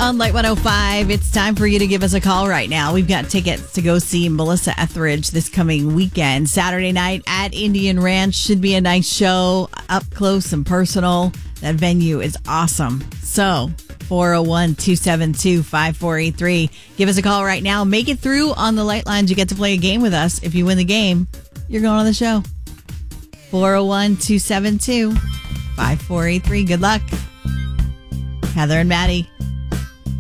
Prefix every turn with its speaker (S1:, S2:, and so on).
S1: on Light 105. It's time for you to give us a call right now. We've got tickets to go see Melissa Etheridge this coming weekend. Saturday night at Indian Ranch. Should be a nice show, up close and personal. That venue is awesome. So, 401-272-5483. Give us a call right now. Make it through on the Light Lines. You get to play a game with us. If you win the game, you're going on the show. 401-272-5483. Good luck. Heather and Maddie.